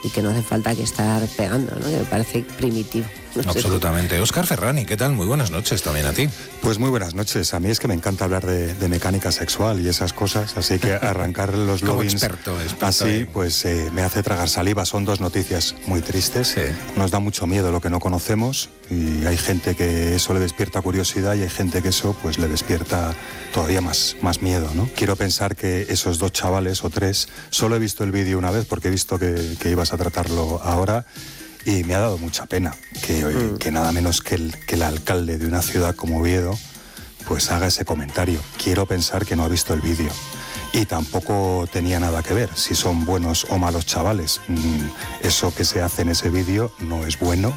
y que no hace falta que estar pegando, ¿no? Que me parece primitivo. No Absolutamente. Óscar Ferrani, ¿qué tal? Muy buenas noches también a ti. Pues muy buenas noches. A mí es que me encanta hablar de mecánica sexual y esas cosas, así que arrancar los logins experto así, pues me hace tragar saliva. Son dos noticias muy tristes. Sí. Nos da mucho miedo lo que no conocemos y hay gente que eso le despierta curiosidad y hay gente que eso pues le despierta todavía más miedo, ¿no? Quiero pensar que esos dos chavales o tres, solo he visto el vídeo una vez porque he visto que ibas a tratarlo ahora. Y me ha dado mucha pena que nada menos que el alcalde de una ciudad como Oviedo pues haga ese comentario. Quiero pensar que no ha visto el vídeo. Y tampoco tenía nada que ver si son buenos o malos chavales. Eso que se hace en ese vídeo no es bueno,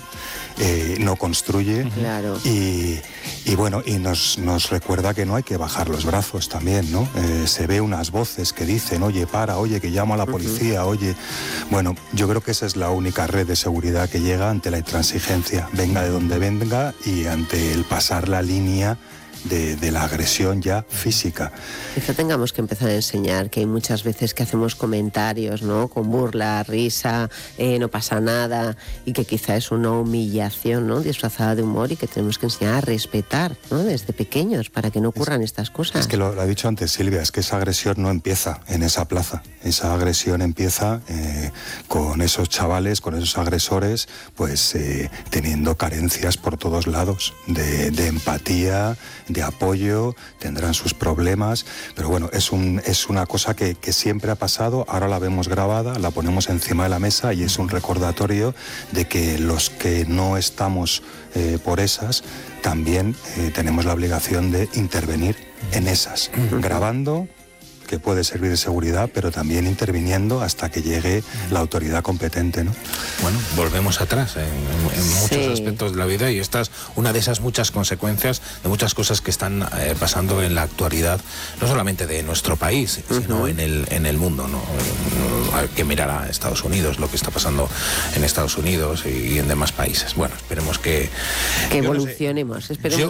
no construye. Claro. Y bueno, y nos recuerda que no hay que bajar los brazos también, ¿no? Se ve unas voces que dicen, oye, para, oye, que llamo a la policía, oye. Bueno, yo creo que esa es la única red de seguridad que llega ante la intransigencia, venga de donde venga y ante el pasar la línea de la agresión ya física. Quizá tengamos que empezar a enseñar que hay muchas veces que hacemos comentarios, ¿no? Con burla, risa, no pasa nada, y que quizá es una humillación, ¿no? Disfrazada de humor, y que tenemos que enseñar a respetar, ¿no? Desde pequeños, para que no ocurran estas cosas. Es que lo ha dicho antes Silvia, es que esa agresión no empieza en esa plaza. Esa agresión empieza con esos chavales, con esos agresores, pues teniendo carencias por todos lados, de empatía, de apoyo, tendrán sus problemas, pero bueno, es una cosa que siempre ha pasado, ahora la vemos grabada, la ponemos encima de la mesa y es un recordatorio de que los que no estamos por esas, también tenemos la obligación de intervenir en esas, grabando, que puede servir de seguridad, pero también interviniendo hasta que llegue la autoridad competente, ¿no? Bueno, volvemos atrás en muchos aspectos de la vida, y esta es una de esas muchas consecuencias de muchas cosas que están pasando en la actualidad, no solamente de nuestro país, sino en el mundo, ¿no? Hay que mirar a Estados Unidos, lo que está pasando en Estados Unidos y en demás países. Bueno, esperemos que evolucionemos,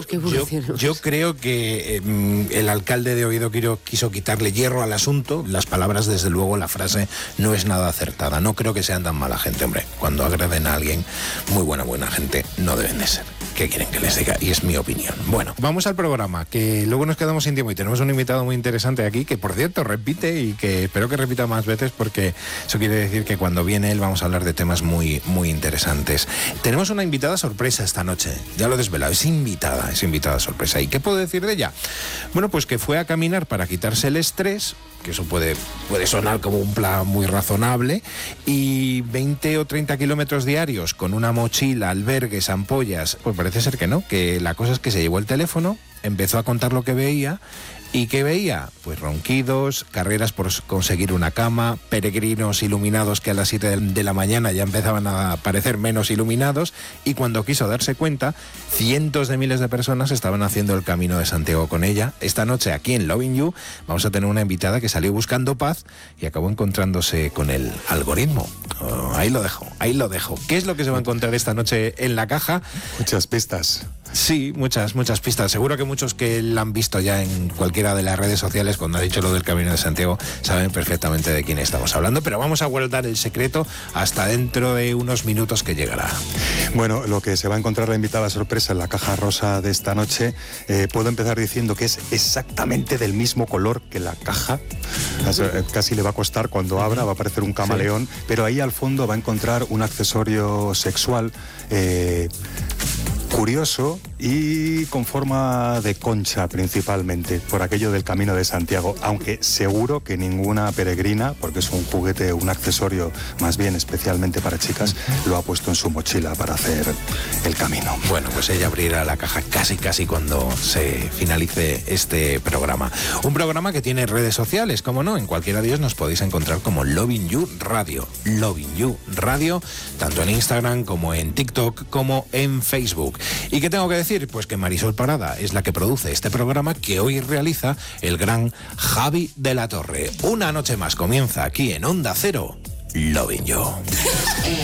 Yo creo que el alcalde de Oviedo quiso quitarle hierro al asunto. Las palabras, desde luego, la frase no es nada acertada. No creo que sean tan mala gente, hombre. Cuando agreden a alguien, muy buena gente, no deben de ser. ¿Qué quieren que les diga? Y es mi opinión. Bueno, vamos al programa, que luego nos quedamos sin tiempo y tenemos un invitado muy interesante aquí, que por cierto repite, y que espero que repita más veces, porque eso quiere decir que cuando viene él vamos a hablar de temas muy interesantes. Tenemos una invitada sorpresa esta noche, ya lo he desvelado, es invitada sorpresa. ¿Y qué puedo decir de ella? Bueno, pues que fue a caminar para quitarse el estrés, que eso puede sonar como un plan muy razonable, y 20 o 30 kilómetros diarios con una mochila, albergues, ampollas, pues parece ser que no, que la cosa es que se llevó el teléfono, empezó a contar lo que veía. ¿Y qué veía? Pues ronquidos, carreras por conseguir una cama, peregrinos iluminados que a las 7 de la mañana ya empezaban a parecer menos iluminados, y cuando quiso darse cuenta, cientos de miles de personas estaban haciendo el Camino de Santiago con ella. Esta noche, aquí en Loving You, vamos a tener una invitada que salió buscando paz y acabó encontrándose con el algoritmo. Ahí lo dejo. ¿Qué es lo que se va a encontrar esta noche en la caja? Muchas pistas. Sí, muchas pistas. Seguro que muchos que la han visto ya en cualquiera de las redes sociales, cuando ha dicho lo del Camino de Santiago, saben perfectamente de quién estamos hablando, pero vamos a guardar el secreto hasta dentro de unos minutos, que llegará. Bueno, lo que se va a encontrar la invitada sorpresa en la caja rosa de esta noche, puedo empezar diciendo que es exactamente del mismo color que la caja. Casi le va a costar, cuando abra va a aparecer un camaleón, pero ahí al fondo va a encontrar un accesorio sexual curioso y con forma de concha, principalmente por aquello del Camino de Santiago, aunque seguro que ninguna peregrina, porque es un juguete, un accesorio más bien especialmente para chicas, lo ha puesto en su mochila para hacer el camino. Bueno, pues ella abrirá la caja casi cuando se finalice este programa. Un programa que tiene redes sociales, como no, en cualquiera de ellos nos podéis encontrar como Loving You Radio. Loving You Radio, tanto en Instagram como en TikTok como en Facebook. ¿Y qué tengo que decir? Pues que Marisol Parada es la que produce este programa, que hoy realiza el gran Javi de la Torre. Una noche más comienza aquí en Onda Cero, Loving You.